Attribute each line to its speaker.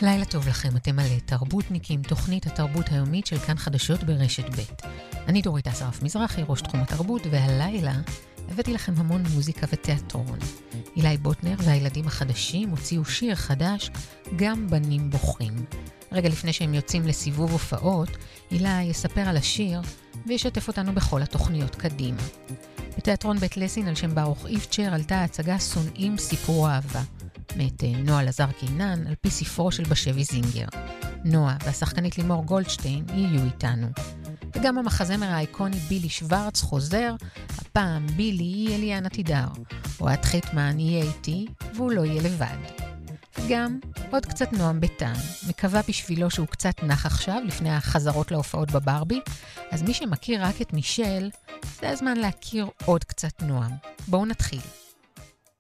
Speaker 1: לילה טוב לכם, אתם על תרבותניקים, תוכנית התרבות היומית של כאן חדשות ברשת ב'. אני דורית אסרף מזרחי, ראש תחום התרבות, והלילה הבאתי לכם המון מוזיקה ותיאטרון. אילי בוטנר והילדים החדשים הוציאו שיר חדש, גם בנים בוכים. רגע לפני שהם יוצאים לסיבוב הופעות, אילי יספר על השיר וישתף אותנו בכל התוכניות קדימה. בתיאטרון בית לסין על שם ברוך איפצ'ר עלתה ההצגה שונאים סיפור אהבה. מאת נועה לזר קינן על פי ספרו של בשבי זינגר. נועה והשחקנית לימור גולדשטיין יהיו איתנו. וגם המחזמר האיקוני בילי שוורץ חוזר, הפעם בילי היא אליאנה תידר. אוהד חיטמן יהיה איתי והוא לא יהיה לבד. וגם עוד קצת נועם ביטן, מקווה בשבילו שהוא קצת נח עכשיו לפני החזרות להופעות בברבי, אז מי שמכיר רק את מישל, זה הזמן להכיר עוד קצת נועם. בואו נתחיל.